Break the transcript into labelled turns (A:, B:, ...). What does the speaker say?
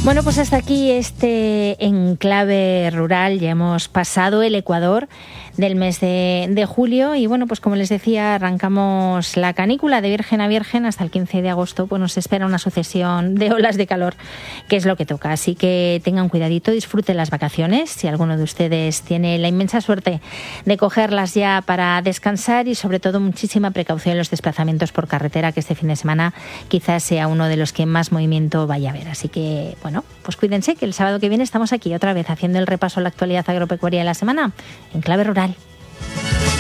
A: Bueno, pues hasta aquí este enclave rural. Ya hemos pasado el Ecuador del mes de julio y bueno, pues como les decía, arrancamos la canícula de virgen a virgen hasta el 15 de agosto. Pues nos espera una sucesión de olas de calor, que es lo que toca. Así que tengan cuidadito, disfruten las vacaciones. Si alguno de ustedes tiene la inmensa suerte de cogerlas ya para descansar, y sobre todo muchísima precaución en los desplazamientos por carretera, que este fin de semana quizás sea uno de los que más movimiento vaya a haber. Así que bueno, pues cuídense, que el sábado que viene estamos aquí otra vez haciendo el repaso a la actualidad agropecuaria de la semana en Clave Rural.